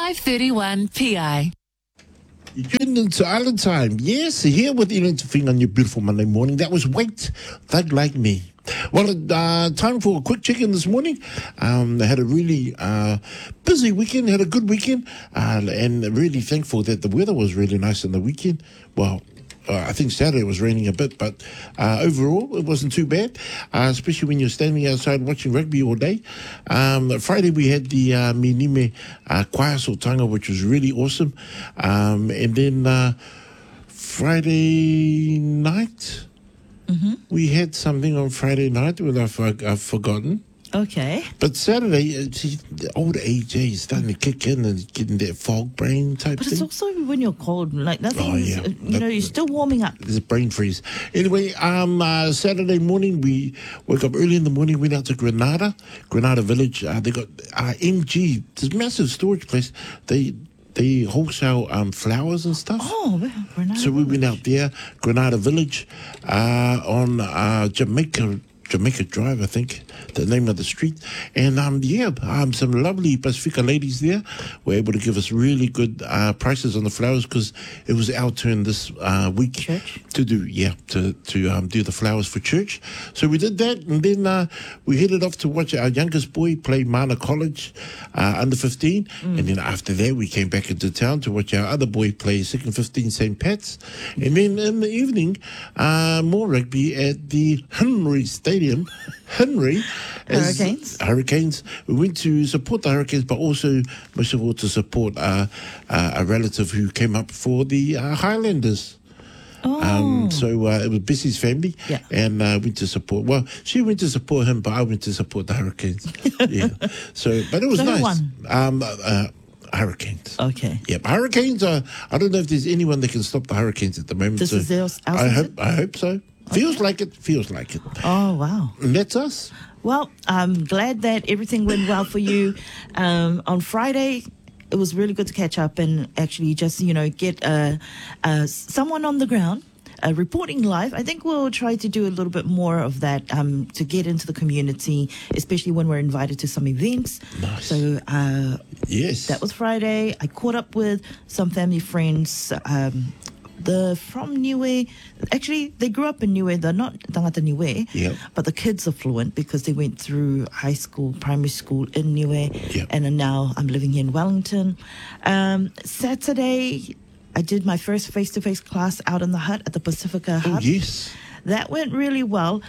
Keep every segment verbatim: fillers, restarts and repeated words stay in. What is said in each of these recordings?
five thirty-one P I. You tuned into Island Time. Yes, here with Elaine Tafing on your beautiful Monday morning. That was Wait, Thug Like Me. Well, uh, time for a quick check-in this morning. Um, I had a really uh, busy weekend, had a good weekend, uh, and really thankful that the weather was really nice on the weekend. Well, Uh, I think Saturday was raining a bit, but uh, overall it wasn't too bad, uh, especially when you're standing outside watching rugby all day. Um, Friday we had the uh, Minime uh, Kwaia Sultanga, which was really awesome. Um, and then uh, Friday night, mm-hmm. we had something on Friday night that I've, I've forgotten. Okay. But Saturday, uh, see, the old A J is starting to kick in and getting that fog brain type but thing. But it's also when you're cold, like nothing, oh, yeah. uh, you know, you're still warming up. There's a brain freeze. Anyway, um, uh, Saturday morning, we woke up early in the morning, went out to Granada, Granada Village. Uh, they got uh, M G, this massive storage place. They they wholesale um, flowers and stuff. Oh, Granada So we Village. went out there, Granada Village, uh, on uh, Jamaica Jamaica Drive, I think, the name of the street. And, um, yeah, um, some lovely Pacifica ladies there were able to give us really good uh, prices on the flowers because it was our turn this uh, week church? to do, yeah, to, to um, do the flowers for church. So we did that, and then uh, we headed off to watch our youngest boy play Mana College uh, under fifteen. Mm. And then after that, we came back into town to watch our other boy play second fifteen Saint Pat's. And then in the evening, uh, more rugby at the Henry Stadium. Henry as Hurricanes. Hurricanes. We went to support the Hurricanes, but also most of all to support uh, uh, a relative who came up for the uh, Highlanders. Oh. Um, so uh, it was Bissy's family, yeah. and uh, went to support. Well, she went to support him, but I went to support the Hurricanes. yeah. So, but it was so nice. Who won? Um, uh, Hurricanes. Okay. Yep. Hurricanes are. I don't know if there's anyone that can stop the Hurricanes at the moment. This so is their our I season? hope. I hope so. Feels Okay. like it. Feels like it. Oh, wow. And that's us. Well, I'm glad that everything went well for you. Um, on Friday, it was really good to catch up and actually just, you know, get uh, uh, someone on the ground. Uh, reporting live. I think we'll try to do a little bit more of that um, to get into the community, especially when we're invited to some events. Nice. So uh, Yes. that was Friday. I caught up with some family friends. Um, the from Niue, actually they grew up in Niue. They're not Tangata Niue, Yep. but the kids are fluent because they went through high school, primary school in Niue, Yep. and then now I'm living here in Wellington. Um, Saturday, I did my first face-to-face class out in the hut at the Pacifica Oh, Hub. yes. That went really well.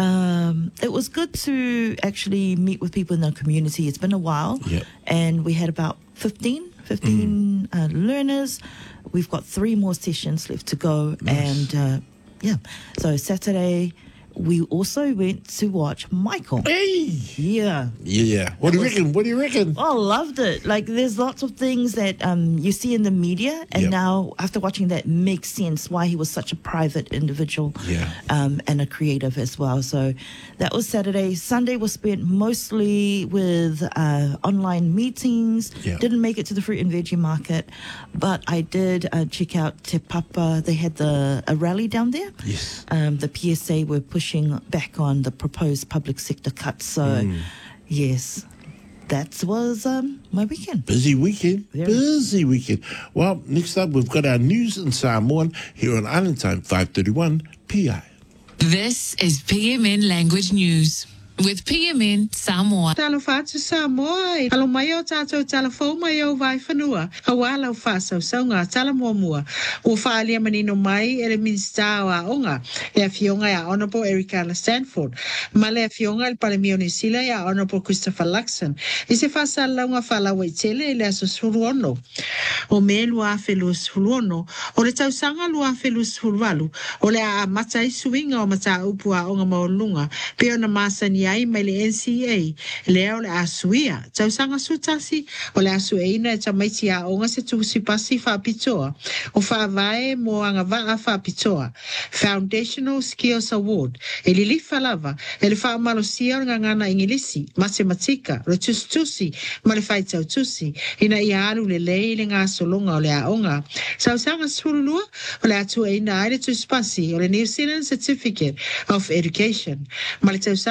Um, it was good to actually meet with people in the community. It's been a while. Yep. And we had about fifteen, fifteen uh, learners. We've got three more sessions left to go. Nice. And, uh, yeah. So Saturday, we also went to watch Michael. Hey. Yeah. Yeah. What do you was- reckon? What do you reckon? Oh, loved it. Like, there's lots of things that um, you see in the media, and Yep. now, after watching that, makes sense why he was such a private individual Yeah. um, and a creative as well. So that was Saturday. Sunday was spent mostly with uh, online meetings. Yeah. Didn't make it to the fruit and veggie market, but I did uh, check out Te Papa. They had the a rally down there. Yes. Um, the P S A were pushing back on the proposed public sector cuts. So, Mm. yes, that was um, my weekend. Busy weekend. Very. Busy weekend. Well, next up, we've got our news in Samoan here on Island Time, five thirty-one P I. This is P M N Language News with P M N Samoa. Talo fatu Samoa, alo mai o tātou telefon mai o vai whanua. Hawa lau whasau saunga tala mua mua. O whaalia manino mai e le minsta o a onga. Le a fionga a Honourable Erika Stanford. Ma le a fionga il palemio ni sila a Honourable Christopher Luxon. I se whasa launga whalawa i tele le aso suruono. O me lua whelu suruono. O le tau sanga lua whelu surualu. O le a mata i suinga o mata upu a onga maolunga. Peo na masa ni ai mai le N C A le o le asuia tau sanga sutasi o le asueina e tamaiti a onga se tusi pasi whapitoa o whaavae mo anga waa whapitoa Foundational Skills Award e li li whalava e le whaamalosia o ngangana ingilisi matematika le tusi ma le whaitau tusi ina ia alu le lei le ngā solonga o le a onga tau sanga surulua o le atueina ai le tusi pasi o le New Zealand Certificate of Education ma le tau sanga sur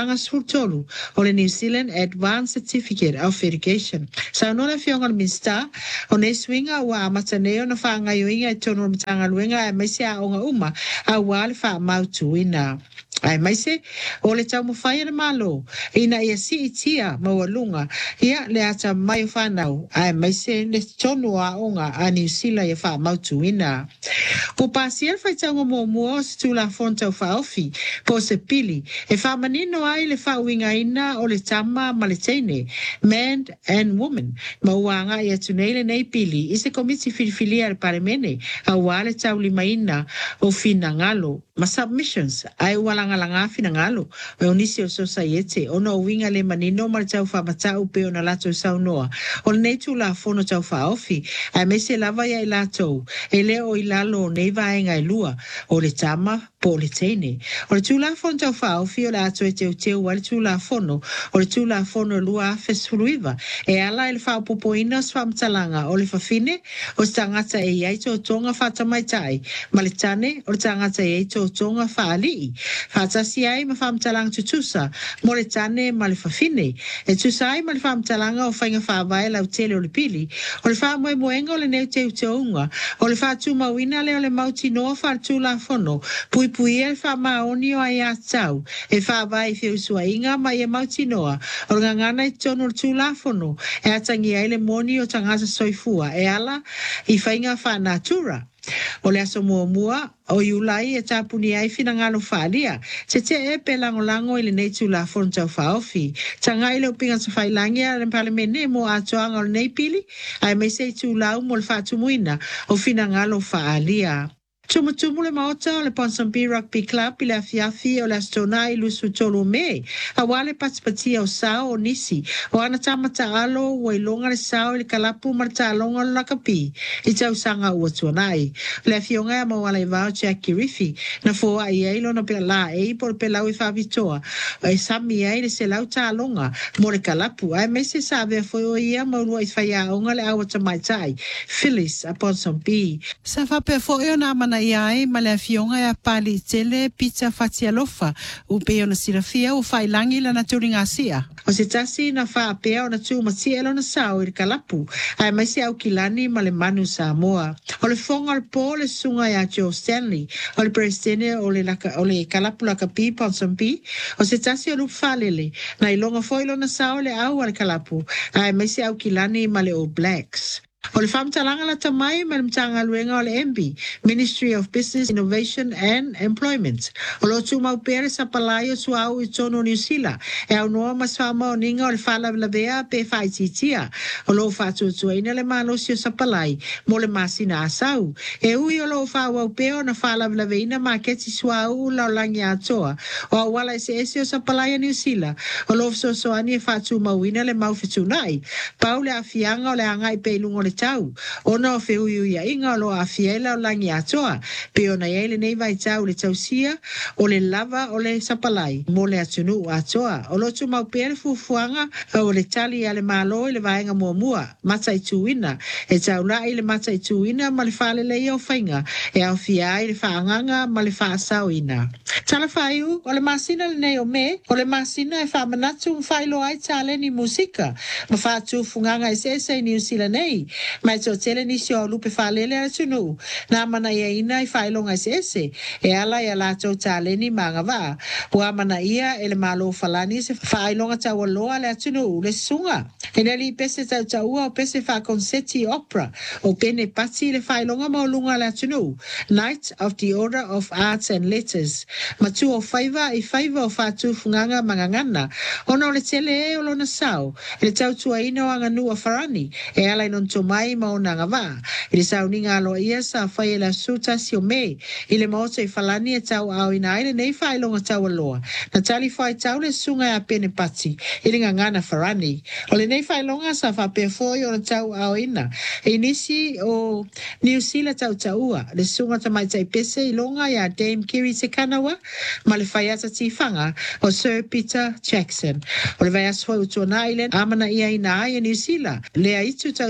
tolu o le New Zealand Advanced Certificate of Education. Sa no le fionga le minsta o ne swinga wa mataneo na fa ngai inga e tono mtanga luenga e maise a onga uma a wale fa mautu ina. Ai maise o le tau mawhai na malo ina ia si itia mawalunga ia le ata mai whanau ai maise le tono a onga a New Zealand ia fa mautu ina. Ko pasi el fai tau mo mua o se tula fonta o fa ofi po se pili e fa manino ai le fa winga ina o le tama ma le teine man and woman ma uanga ia tunele nei pili i se komiti filifilia le paremene a wale tau lima ina o fina ngalo ma submissions ai walanga langa fina ngalo o nisi o society o no winga le manino ma le tau fa matau pe o na lato sau noa o le nei tula fono tau fa ofi ai mese lava ia i lato e le o ilalo nei vaenga i lua o le tama po le teine. O le tula fono tau fa ofi o le ato e teu teu wa le tula fono o le tula fono lua a fesuluiva e ala il fa popoina swa mtalanga o le fafine o tangata e iai to tonga fata mai tai ma le tane o le tangata e iai to tonga fa ali fata si ai ma fa mtalanga tutusa mo le tane ma le fafine e tusa ai ma le fa mtalanga o fainga fa vai la utele o le pili o le fa moe moenga o le neu teu teunga o le fa tuma wina le o le mauti noa fa tula fono pui pui e fa maoni o ai atau e fa vai fe usua inga ma e mauti noa o ngangana i tono tula fono e atangi ai le moni o tangasa soifua e ala i fainga fa natura o le aso mua mua o iulai e tapuni ai fina ngalo whaalia se te e pe lango lango i le nei tula fono tau whaofi tanga i le upinga sa whailangi a le palemene mo atoanga o le nei pili ai mai se tula umo le whaatumuina o fina ngalo whaalia. Tumutumu le maota o le Ponsonby Rugby Club i le afiafi o le astona i lusu tolu me. A wale patipatia o sao o nisi. O ana tamata alo o ilonga le sao i le kalapu marta alonga o lakapi. I tau sanga ua tuanai. Le afionga e mawala i vao tia kirifi. Na fua i eilo na pela la e por pelau i whavitoa. O e sami e le se lau ta alonga mo le kalapu. Ai mese sa vea foi o ia maurua i whaia onga le awa tamaitai. Phyllis a Ponsonby. Sa whape fo e o na mana iai ma le afionga e a pali tele pizza fatialofa u pe ona sirafia u failangi la naturinga sia. O se tasi na wha apea o na tū mati elo na sao i kalapu ai mai se au kilani ma le manu Samoa. O le fonga le po le sunga ia Joe Stanley o le presidente o le, laka, o le kalapu lakapi Ponsonby o se tasi o lup falele na ilonga foilo na sao le au al kalapu ai mai se au kilani ma le All Blacks. O le whamtalanga la tamai ma le mtanga luenga o le M B, Ministry of Business, Innovation and Employment. O lo tu mau pere sa palai o suau i tono New Zealand. E au noa maswama o ninga o le whala lavea pe whaititia. O lo whatu tuaina le malosi o sa palai, mo le masina asau. E ui o lo whaua au peo na whala laveina ma keti suau lau langi atoa. O au wala ese ese o sa palai a New Zealand. O lo so soani e whatu mauina le mau fitunai. Pau le afianga o le angai pe lungo le tau. Ona o wheuiu ia inga lo a fiela o langi atoa. Pe ona iele nei vai tau le tausia o le lava o le sapalai. Mo le atunu atoa. O lo tu mau pere fufuanga o le tali a le malo i le vaenga mua mua. Mata i tuina. E tau la i le mata i tuina ma le whale le i o whainga. E au fia i le whaanganga ma le whaasau ina. Tala whaiu o le masina le nei o me. O le masina e whamanatu mwhailo ai tale ni musika. Ma whaatu funganga e sese i New Zealand nei. Mai to tele ni sio lupe falele a tunu na mana ia ina i failonga ese e ala ia la to tale ni manga va wa mana ia ele malo falani se failonga ta waloa le tunu le sunga ene li pese ta ta ua pese fa concerti opera o pene pati le failonga mo lunga le tunu Night of the Order of Arts and Letters matu o faiva i faiva o fatu funganga mangangana ono le tele e o lona sao le tau tua ina o anganu a farani e ala non to mai ma ona ngava ile sauninga lo ia sa fai la suta sio me ile mo se falani e tau au ina ile nei fai longa tau loa na tali fai tau le sunga a pene pati ile ngana farani ole nei fai longa sa fa pe foi ona tau au ina e nisi o New Zealand tau taua le sunga tamai tai pese i longa ya Dame Kiri se kanawa ma le fai ata tifanga o Sir Peter Jackson ole vai aswa utuana ile amana ia ina ai New Zealand le aitu tau taua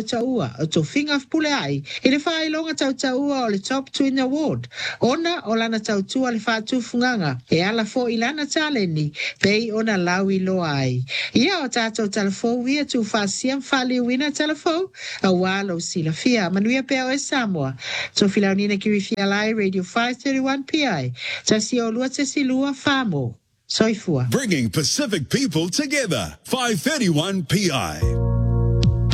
ua o to finga pule ai. I le wha ilonga tau tau ua o le Top Twin Award. Ona o lana tau tua le wha tufunganga. E ala fo ilana taleni. Pei ona lau i loa ai. Ia o tātou talafo wia tu wha siam whali wina talafo. A walo sila fia. Manuia pea o e Samoa. So filaunina ki rifia lai Radio five thirty-one P I. Tasi o lua te silua whamo. Soifua. Bringing Pacific people together. five thirty-one P I.